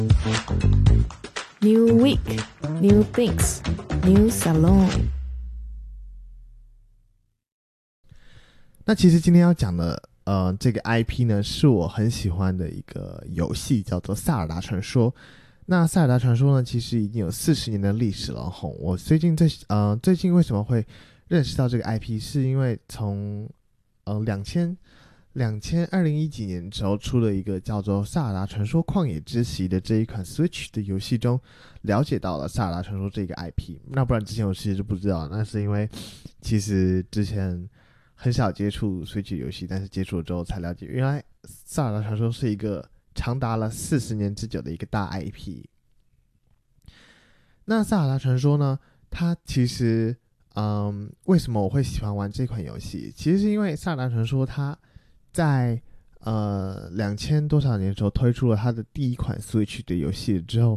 New week, new things, new salon。 那其实今天要讲的这个 IP 呢，是我很喜欢的一个游戏，叫做《萨尔达传说》。那《萨尔达传说》呢，其实已经有40年的历史了。我最近为什么会认识到这个 IP，是因为从2010几年之后出了一个叫做《萨尔达传说：旷野之息》的这一款 Switch 的游戏中，了解到了萨尔达传说这个 IP。那不然之前我其实就不知道，那是因为其实之前很少接触 Switch 游戏，但是接触了之后才了解，原来萨尔达传说是一个长达了40年之久的一个大 IP。那萨尔达传说呢，它其实为什么我会喜欢玩这款游戏？其实是因为萨尔达传说它在2000多少年的时候推出了它的第一款 Switch 的游戏之后，